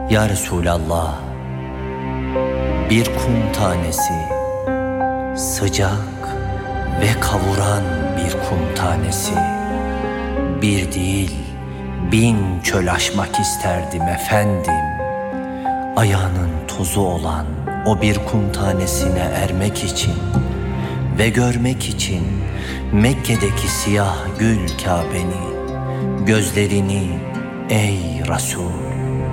Ya Resulallah, bir kum tanesi, sıcak ve kavuran bir kum tanesi. Bir değil, 1000 çöl aşmak isterdim efendim. Ayağının tozu olan o bir kum tanesine ermek için ve görmek için Mekke'deki siyah gül Kabe'ni, gözlerini ey Resul.